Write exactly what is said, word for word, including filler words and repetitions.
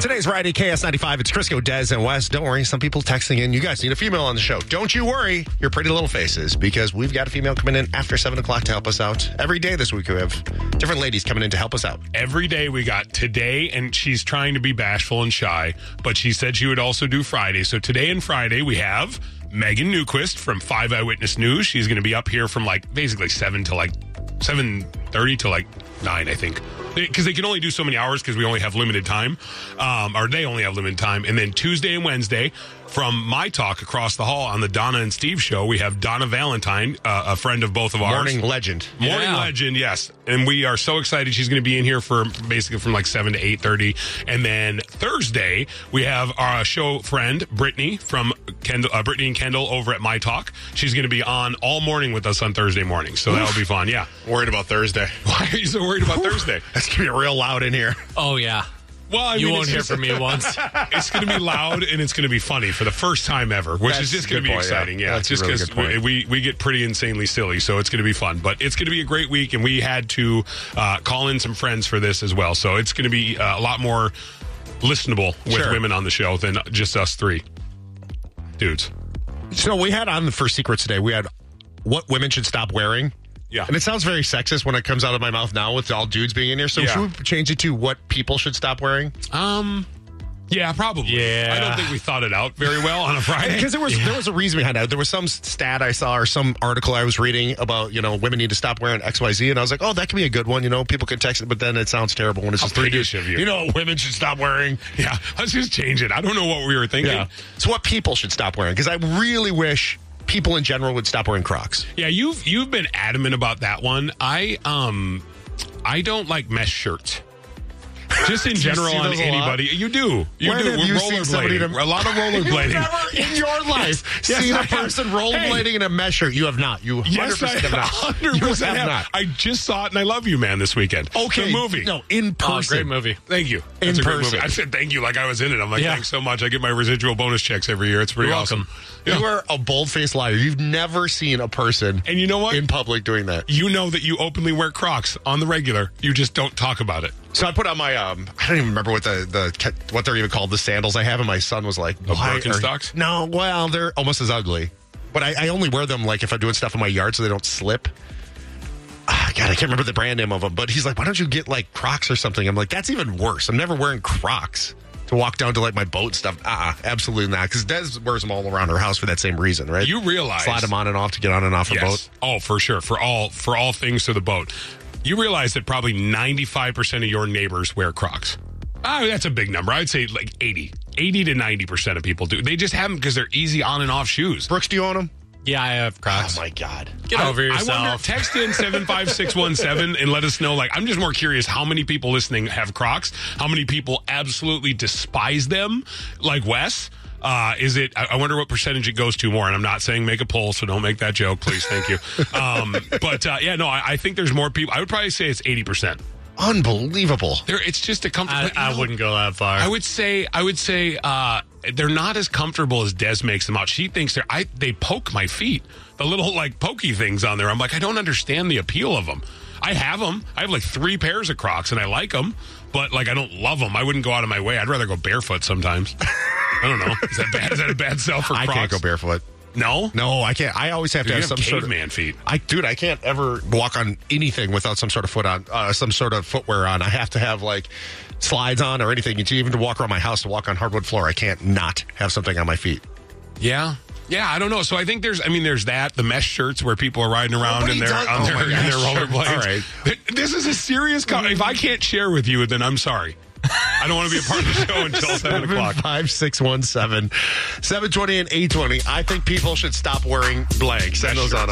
Today's Friday, K S ninety-five. It's Crisco, Des, and Wes. Don't worry, some people texting in. You guys need a female on the show. Don't you worry, your pretty little faces, because we've got a female coming in after seven o'clock to help us out. Every day this week we have different ladies coming in to help us out. Every day we got today, and she's trying to be bashful and shy, but she said she would also do Friday. So today and Friday we have Megan Newquist from Five Eyewitness News. She's going to be up here from like basically seven to like seven thirty to like nine, I think. Because they can only do so many hours because we only have limited time, um, or they only have limited time. And then Tuesday and Wednesday, from My Talk across the hall on the Donna and Steve show, we have Donna Valentine, uh, a friend of both of ours. Morning legend. Morning Yeah. legend, yes. And we are so excited. She's going to be in here for basically from like seven to eight thirty. And then Thursday, we have our show friend, Brittany, from Kendall, uh, Brittany and Kendall over at My Talk. She's going to be on all morning with us on Thursday morning. So that'll be fun, yeah. Worried about Thursday. Why are you so worried about Thursday? That's going to be real loud in here. Oh, yeah. Well, I You mean, won't it's hear just- from me once. It's going to be loud and it's going to be funny for the first time ever, which That's is just a going good to be point, yeah. exciting. Yeah, That's a just really because good point. we, we we get pretty insanely silly, so it's going to be fun. But it's going to be a great week, and we had to uh, call in some friends for this as well. So it's going to be uh, a lot more listenable with Sure. women on the show than just us three dudes. So we had on for Secrets today, we had what women should stop wearing. Yeah. And it sounds very sexist when it comes out of my mouth now with all dudes being in here. So Yeah. should we change it to what people should stop wearing? Um. Yeah, probably. Yeah. I don't think we thought it out very well on a Friday. Because there was there was a reason behind that. There was some stat I saw or some article I was reading about, you know, women need to stop wearing X Y Z. And I was like, oh, that could be a good one. You know, people could text it, but then it sounds terrible when it's How just three dudes. priggish of you. You know, women should stop wearing. Yeah, let's just change it. I don't know what we were thinking. Yeah. So what people should stop wearing. Because I really wish people in general would stop wearing Crocs. Yeah, you've you've been adamant about that one. I um I don't like mesh shirts. Just in Do you general see on those a lot? anybody. You do. You When do. have We're you seen somebody rollerblading. to- A lot of rollerblading. You've never in your life Yes, seen I a have. person Hey. rollerblading in a mesh shirt. You have not. You Yes, I one hundred percent have not. one hundred You percent have have. not. I just saw it and I love you, man, this weekend. Okay. The movie. No, in person. Oh, great movie. Thank you. In That's a great person. movie. I said thank you like I was in it. I'm like, Yeah. thanks so much. I get my residual bonus checks every year. It's pretty You're awesome. welcome. Yeah. You are a bold-faced liar. You've never seen a person And you know what? in public doing that. You know that you openly wear Crocs on the regular. You just don't talk about it. So I put on my um I don't even remember what the the what they're even called, the sandals I have, and my son was like, The "Why are-" Birkenstocks? No, well, they're almost as ugly. But I, I only wear them like if I'm doing stuff in my yard so they don't slip. Ah, God, I can't remember the brand name of them. But he's like, why don't you get like Crocs or something? I'm like, that's even worse. I'm never wearing Crocs to walk down to like my boat stuff. Uh-uh, absolutely not. Because Des wears them all around her house for that same reason, right? You realize Slide them on and off to get on and off a boat. Oh, for sure. For all for all things to the boat. You realize that probably ninety-five percent of your neighbors wear Crocs. Ah, that's a big number. I'd say like eighty. eighty to ninety percent of people do. They just have them because they're easy on and off shoes. Brooks, do you own them? Yeah, I have Crocs. Oh, my God. Get over I, yourself. I wonder, text in seven five six one seven and let us know. Like, I'm just more curious how many people listening have Crocs, how many people absolutely despise them, like Wes. Uh, is it, I I wonder what percentage it goes to more. And I'm not saying make a poll, so don't make that joke, please. Thank you. Um, but uh, yeah, no, I, I think there's more people. I would probably say it's eighty percent. Unbelievable. There, it's just a comfort. I, but, you I know, wouldn't go that far. I would say, I would say, uh, they're not as comfortable as Des makes them out. She thinks they're, I, they poke my feet. The little like pokey things on there. I'm like, I don't understand the appeal of them. I have them. I have like three pairs of Crocs and I like them, but like, I don't love them. I wouldn't go out of my way. I'd rather go barefoot sometimes. I don't know. Is that bad? Is that a bad sell for I Crocs? can't go barefoot. No? No, I can't. I always have Dude, to you have have some sort of caveman feet. I, dude, I can't ever walk on anything without some sort of foot on, uh, some sort of footwear on. I have to have like slides on or anything. Even to walk around my house to walk on hardwood floor, I can't not have something on my feet. Yeah. Yeah, I don't know. So I think there's, I mean, there's that, the mesh shirts where people are riding around Nobody in their, does- on oh their, my in their gosh, sure. rollerblades. All right. This is a serious comment. If I can't share with you, then I'm sorry. I don't want to be a part of the show until seven o'clock. Five six one seven seven twenty and eight twenty. I think people should stop wearing blank. Send those on.